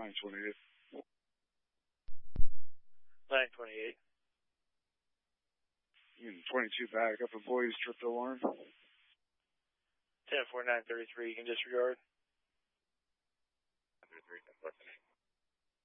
928. 928. 22 back up, employees tripped alarm. 10-4-933, you can disregard. 133,